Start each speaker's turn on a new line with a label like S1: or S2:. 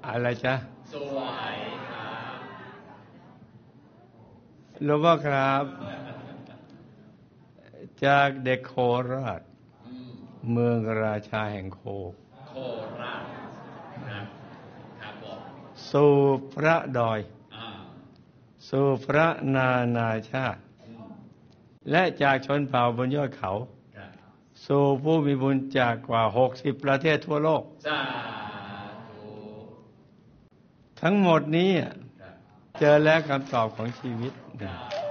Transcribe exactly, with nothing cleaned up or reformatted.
S1: อะไรจ๊ะ
S2: สวยครับ
S1: หลวงพ่อครับจากเด็กโคราชเมืองราชาแห่งโค
S2: โคราชครับครับผม
S1: สู่พระดอย
S2: อ่า
S1: สู่พระนานาชาติและจากชนเผ่าบนยอดเขาสู่ผู้มีบุญจากกว่าหกสิบประเทศทั่วโลก
S2: สาธุ
S1: ทั้งหมดนี้เจอแล้วคำตอบของชีวิต